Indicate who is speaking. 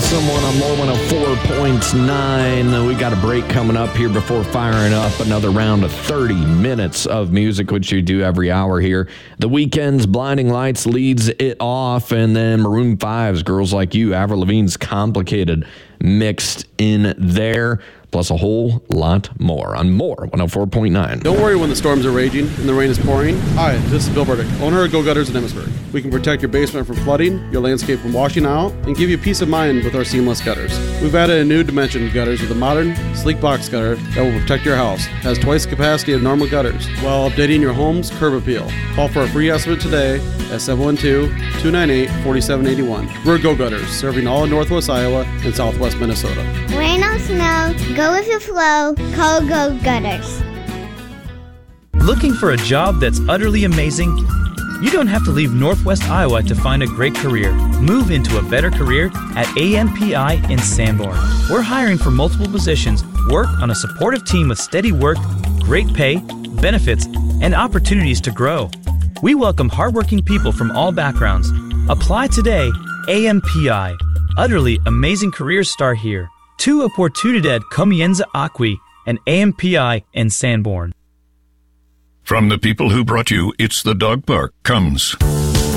Speaker 1: Someone on More 104.9. We got a break coming up here before firing up another round of 30 minutes of music, which you do every hour here. The Weeknd's Blinding Lights leads it off, and then Maroon 5's Girls Like You, Avril Lavigne's Complicated mixed in there, plus a whole lot more on More 104.9.
Speaker 2: Don't worry when the storms are raging and the rain is pouring. Hi, this is Bill Burdick, owner of Go Gutters in Emmitsburg. We can protect your basement from flooding, your landscape from washing out, and give you peace of mind with our seamless gutters. We've added a new dimension to gutters with a modern, sleek box gutter that will protect your house. It has twice the capacity of normal gutters while updating your home's curb appeal. Call for a free estimate today at 712-298-4781. We're Go Gutters, serving all of Northwest Iowa and Southwest Minnesota.
Speaker 3: Rain or snow, go with your flow, call Go Gutters.
Speaker 4: Looking for a job that's utterly amazing? You don't have to leave Northwest Iowa to find a great career. Move into a better career at AMPI in Sanborn. We're hiring for multiple positions. Work on a supportive team with steady work, great pay, benefits, and opportunities to grow. We welcome hardworking people from all backgrounds. Apply today. AMPI. Utterly amazing careers start here. Tu oportunidad comienza aquí, and AMPI in Sanborn.
Speaker 5: From the people who brought you It's the Dog Park comes